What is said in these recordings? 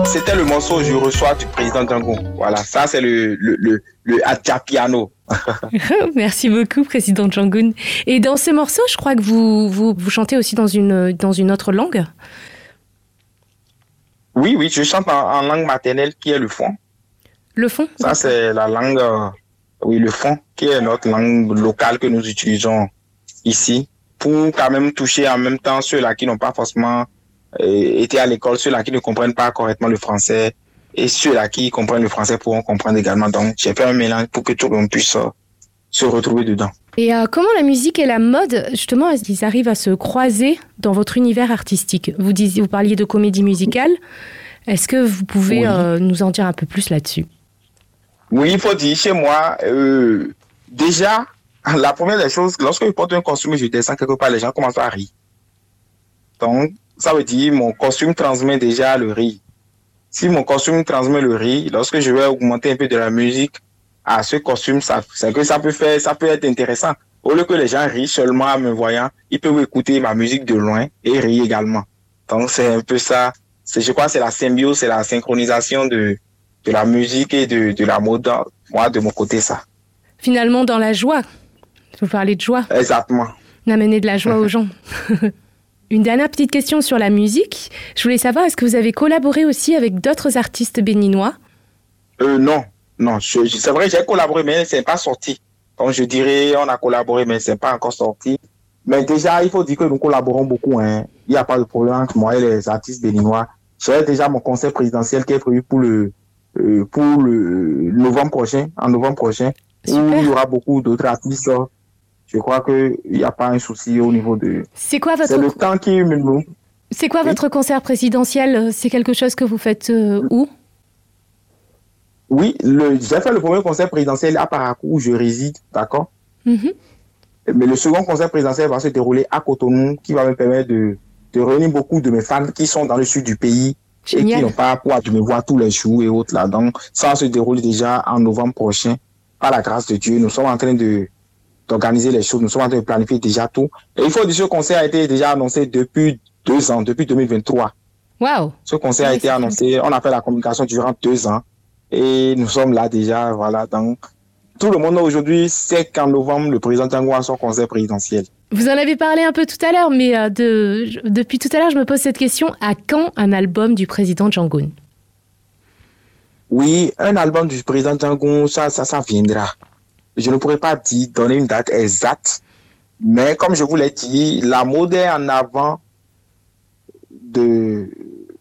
C'était le morceau Je reçois du président Django. Voilà, ça c'est le Adja-piano. Merci beaucoup, président Django. Et dans ces morceaux, je crois que vous chantez aussi dans une autre langue. Oui, je chante en langue maternelle qui est le fon. Le fon? Ça, c'est la langue, le fon, qui est notre langue locale que nous utilisons ici pour quand même toucher en même temps ceux-là qui n'ont pas forcément été à l'école, ceux-là qui ne comprennent pas correctement le français et ceux-là qui comprennent le français pourront comprendre également. Donc, j'ai fait un mélange pour que tout le monde puisse se retrouver dedans. Et comment la musique et la mode, justement, ils arrivent à se croiser dans votre univers artistique? Vous parliez de comédie musicale. Est-ce que vous pouvez nous en dire un peu plus là-dessus? Oui, il faut dire, chez moi, déjà, la première des choses, lorsque je porte un costume et je descends quelque part, les gens commencent à rire. Donc, ça veut dire mon costume transmet déjà le rire. Si mon costume transmet le rire, lorsque je vais augmenter un peu de la musique à ce costume, c'est que ça peut être intéressant. Au lieu que les gens rient seulement en me voyant, ils peuvent écouter ma musique de loin et rire également. Donc, c'est un peu ça. Je crois que c'est la symbiose, c'est la synchronisation de la musique et de la mode. Moi, de mon côté, ça. Finalement, dans la joie. Vous parlez de joie. Exactement. D'amener de la joie aux gens. Une dernière petite question sur la musique. Je voulais savoir, est-ce que vous avez collaboré aussi avec d'autres artistes béninois? Non. C'est vrai, j'ai collaboré, mais c'est pas sorti. Donc, je dirais, on a collaboré, mais c'est pas encore sorti. Mais déjà, il faut dire que nous collaborons beaucoup. Il n'y a pas de problème entre moi et les artistes béninois. J'ai déjà mon conseil présidentiel qui est prévu pour le novembre prochain, en novembre prochain, Super. Où il y aura beaucoup d'autres artistes. Je crois qu'il n'y a pas un souci au niveau de... C'est le temps qui me... C'est quoi votre concert présidentiel? C'est quelque chose que vous faites où? Oui, j'ai fait le premier concert présidentiel à Parakou, où je réside, d'accord? Mm-hmm. Mais le second concert présidentiel va se dérouler à Cotonou, qui va me permettre de réunir beaucoup de mes fans qui sont dans le sud du pays. Génial. Et qui n'ont pas pouvoir de me voir tous les jours et autres là. Donc, ça se déroule déjà en novembre prochain. Par la grâce de Dieu, nous sommes en train d'organiser les choses. Nous sommes en train de planifier déjà tout. Et il faut dire que ce concert a été déjà annoncé depuis 2 ans, depuis 2023. Wow. Ce concert a été annoncé. On a fait la communication durant 2 ans. Et nous sommes là déjà, voilà. Donc, tout le monde aujourd'hui sait qu'en novembre, le président Django a son concert présidentiel. Vous en avez parlé un peu tout à l'heure, mais depuis tout à l'heure, je me pose cette question. À quand un album du président Django? Oui, un album du président Django, ça viendra. Je ne pourrais pas donner une date exacte, mais comme je vous l'ai dit, la mode est en avant de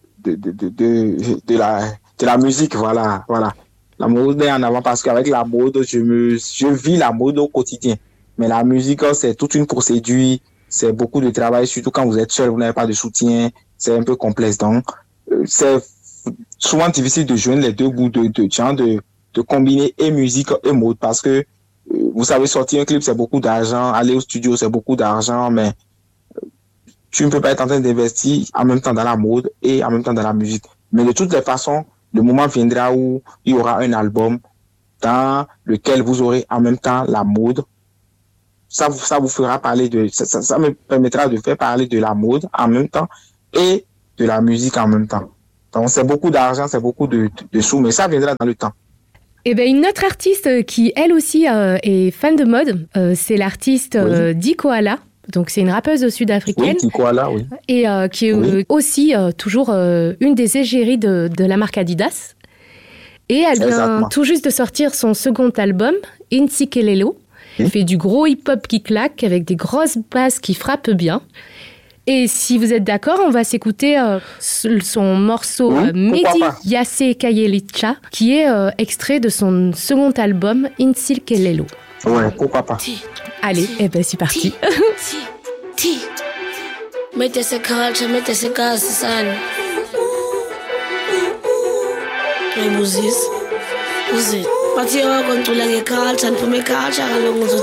la musique, voilà. La mode est en avant parce qu'avec la mode, je vis la mode au quotidien. Mais la musique, c'est toute une procédure, c'est beaucoup de travail, surtout quand vous êtes seul, vous n'avez pas de soutien, c'est un peu complexe. Donc, c'est souvent difficile de joindre les deux bouts de combiner et musique et mode parce que, vous savez, sortir un clip, c'est beaucoup d'argent, aller au studio, c'est beaucoup d'argent, mais tu ne peux pas être en train d'investir en même temps dans la mode et en même temps dans la musique. Mais de toutes les façons, le moment viendra où il y aura un album dans lequel vous aurez en même temps la mode. Ça vous fera parler ça me permettra de faire parler de la mode en même temps et de la musique en même temps. Donc, c'est beaucoup d'argent, c'est beaucoup de sous, mais ça viendra dans le temps. Eh bien, une autre artiste qui, elle aussi, est fan de mode, c'est l'artiste Dikoala. Donc, c'est une rappeuse sud-africaine. Oui, Dikoala, oui. Et qui est aussi toujours une des égéries de la marque Adidas. Et elle vient tout juste de sortir son second album, Insikelelo. Elle fait du gros hip-hop qui claque avec des grosses basses qui frappent bien. Et si vous êtes d'accord, on va s'écouter son morceau Medi Yase Kayelicha, qui est extrait de son second album Insikelelo. Ouais, pourquoi pas. Allez, c'est parti. Métese culture, métese casa, son. Hey, Moses. Moses. But you're going to like a culture and for me culture along with